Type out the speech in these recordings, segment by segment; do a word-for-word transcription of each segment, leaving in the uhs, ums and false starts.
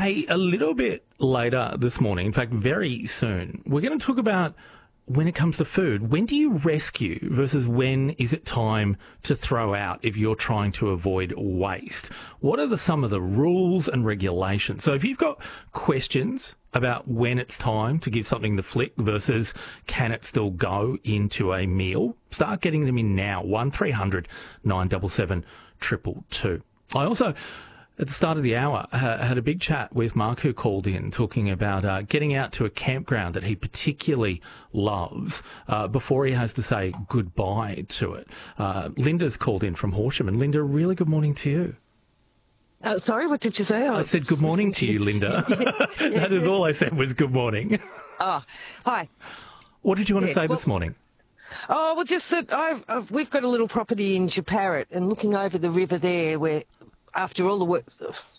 Hey, a little bit later this morning, in fact, very soon, we're going to talk about when it comes to food. When do you rescue versus when is it time to throw out if you're trying to avoid waste? What are the, some of the rules and regulations? So if you've got questions about when it's time to give something the flick versus can it still go into a meal, start getting them in now. one three hundred nine seven seven two two two. I also, at the start of the hour, uh, had a big chat with Mark, who called in, talking about uh, getting out to a campground that he particularly loves uh, before he has to say goodbye to it. Uh, Linda's called in from Horsham. And Linda, really good morning to you. Uh, sorry, what did you say? I, I said good morning to you, Linda. yeah, yeah. That is all I said was good morning. Oh, hi. What did you want yes, to say well, this morning? Oh, well, just that I've, I've, we've got a little property in Jeparit, and looking over the river there, where after all the work,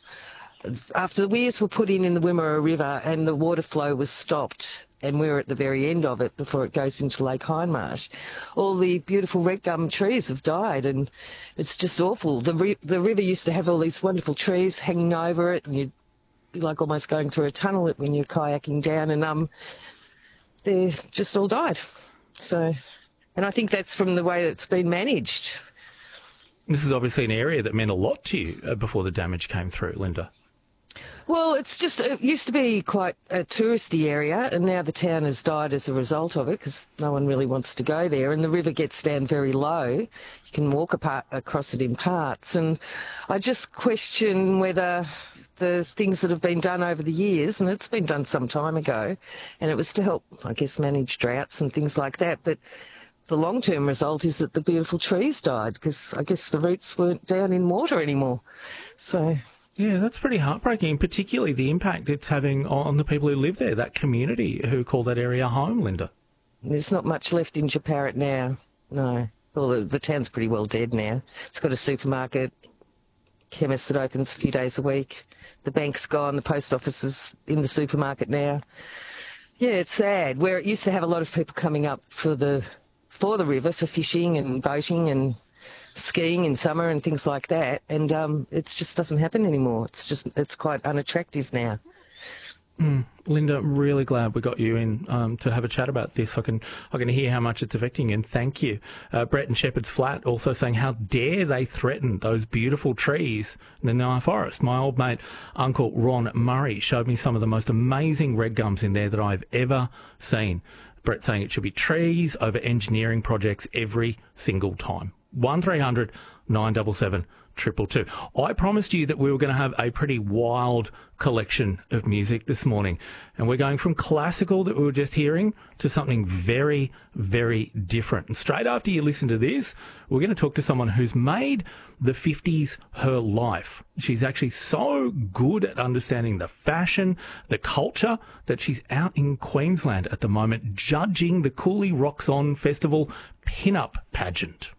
after the weirs were put in in the Wimmera River and the water flow was stopped, and we're at the very end of it before it goes into Lake Hindmarsh, all the beautiful red gum trees have died, and it's just awful. The ri- the river used to have all these wonderful trees hanging over it, and you'd be like almost going through a tunnel when you're kayaking down, and um, they just all died. So, and I think that's from the way it's been managed. This is obviously an area that meant a lot to you uh, before the damage came through, Linda. Well, it's just, it used to be quite a touristy area, and now the town has died as a result of it because no one really wants to go there, and the river gets down very low. You can walk apart, across it in parts, and I just question whether the things that have been done over the years, and it's been done some time ago, and it was to help, I guess, manage droughts and things like that, but the long-term result is that the beautiful trees died because I guess the roots weren't down in water anymore. So... Yeah, that's pretty heartbreaking, particularly the impact it's having on the people who live there, that community who call that area home, Linda. There's not much left in Jeparit now, no. Well, the, the town's pretty well dead now. It's got a supermarket, chemist that opens a few days a week. The bank's gone, the post office is in the supermarket now. Yeah, it's sad. Where it used to have a lot of people coming up for the for the river for fishing and boating and skiing in summer and things like that, and um, it just doesn't happen anymore. It's just, it's quite unattractive now. Mm. Linda, really glad we got you in um, to have a chat about this. I can I can hear how much it's affecting you, and thank you. Uh, Brett in Shepherd's Flat also saying, how dare they threaten those beautiful trees in the Nile Forest. My old mate, Uncle Ron Murray, showed me some of the most amazing red gums in there that I've ever seen. Brett saying it should be trees over engineering projects every single time. one three hundred nine seven seven two two two. I promised you that we were going to have a pretty wild collection of music this morning, and we're going from classical that we were just hearing to something very, very different. And straight after you listen to this, we're going to talk to someone who's made the fifties her life. She's actually so good at understanding the fashion, the culture, that she's out in Queensland at the moment judging the Cooley Rocks On Festival pin-up pageant.